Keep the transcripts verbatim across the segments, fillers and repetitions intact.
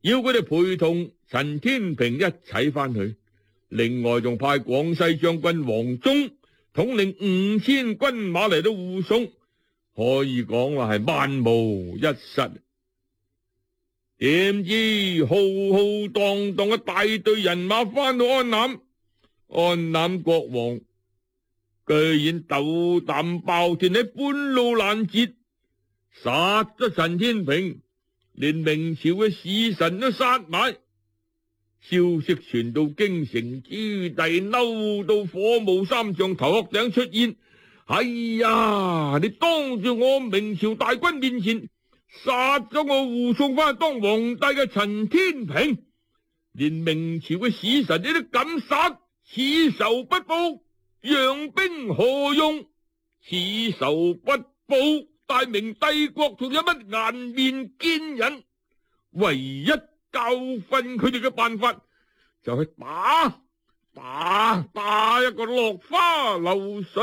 要佢哋陪同陳天平一齊翻去。另外仲派廣西將軍黃忠統領五千軍馬嚟到護送，可以講話係萬無一失。點知浩浩蕩蕩嘅大隊人馬翻到安南，安南國王居然斗膽包天喺半路攔截，殺咗陳天平，連明朝嘅使臣都殺埋。消息傳到京城，朱棣嬲到火冒三丈，頭殼頂出煙。哎呀！你當住我明朝大軍面前殺咗我護送翻去當皇帝嘅陳天平，連明朝嘅使臣你都敢殺，此仇不報，養兵何用？此仇不報，大明帝國仲有乜顏面見人？唯一教訓佢哋嘅辦法就係打打打一個落花流水。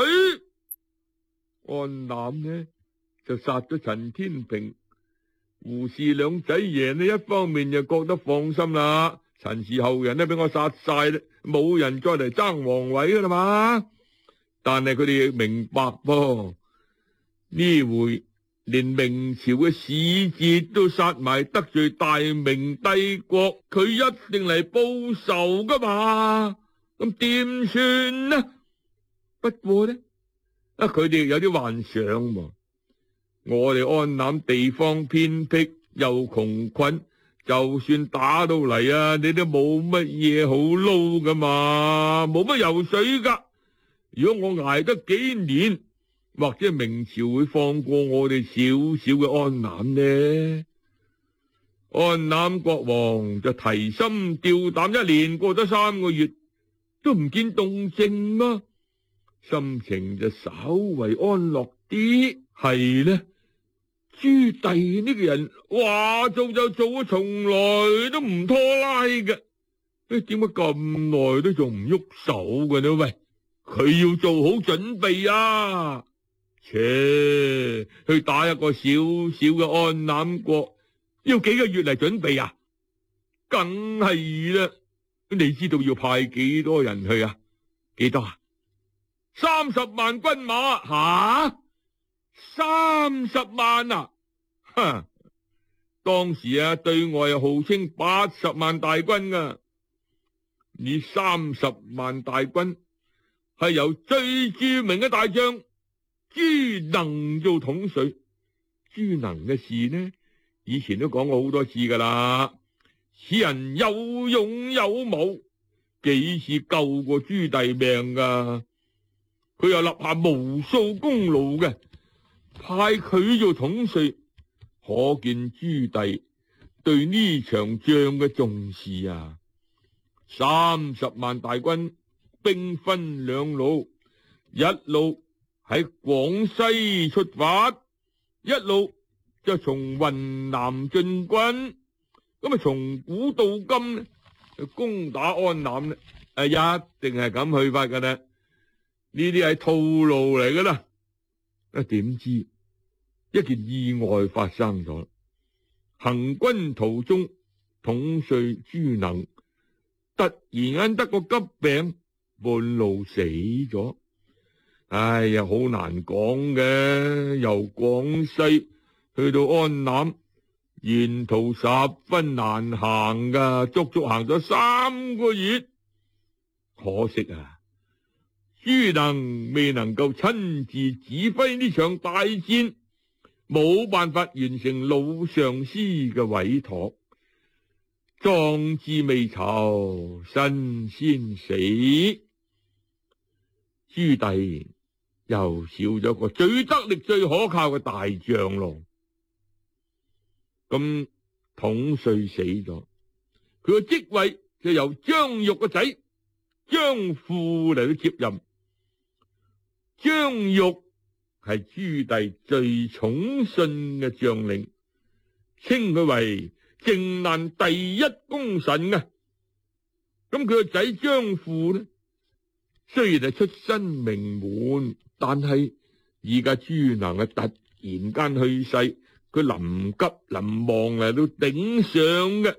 安南呢就殺咗陳天平，胡氏兩仔爺呢一方面就覺得放心啦，陳氏後人呢俾我殺晒啦，冇人再嚟爭皇位噶啦嘛。但係佢哋亦明白噃，呢回連明朝嘅使節都殺埋，得罪大明帝國，佢一定嚟報仇噶嘛。咁點算呢？不過呢，啊佢哋有啲幻想喎。我哋安南地方偏僻又窮困，就算打到嚟啊，你都冇乜嘢好撈噶嘛，冇乜油水噶。如果我捱得幾年，或者明朝會放過我哋少少嘅安南呢？安南國王就提心吊膽，一連過咗三個月都唔見動靜啊，心情就稍為安樂啲。係呢，朱棣呢個人話做就做，從來都唔拖拉嘅。誒，點解咁耐都仲唔喐手嘅呢？喂，佢要做好準備啊！切，去打一個小小嘅安南國，要幾個月嚟準備啊？梗係啦，你知道要派幾多人去啊？幾多啊？三十萬軍馬吓？三十萬啊！哼，當時啊，對外又號稱八十萬大軍啊，呢三十萬大軍係由最著名嘅大將朱能做統帥。朱能嘅事呢，以前都講過好多次噶啦。此人有勇有謀，幾次救過朱棣命噶，佢又立下無數功勞嘅，派佢做統帥，可見朱棣對呢場仗嘅重視啊。三十萬大軍，兵分兩路，一路喺廣西出發，一路就從雲南進軍。咁啊，從古到今呢，就攻打安南呢，啊，一定係咁去法噶啦。呢啲係套路嚟噶啦。啊，點知一件意外發生咗，行軍途中，統帥朱能突然間得個急病，半路死咗。哎呀，好難講嘅。由廣西去到安南，沿途十分難行噶，足足行咗三個月。可惜啊，朱能未能夠親自指揮呢場大戰，冇辦法完成老上司嘅委託。壯志未酬，身先死，朱棣又少咗個最得力最可靠嘅大將咯。咁統帥死咗，佢個職位就由張玉個仔張富嚟到接任。張玉係朱棣最寵信嘅將領，稱佢為靖難第一功臣啊。咁佢個仔張富呢，雖然係出身名門，但係而家朱能啊突然間去世，佢臨急臨忙嚟到頂上嘅。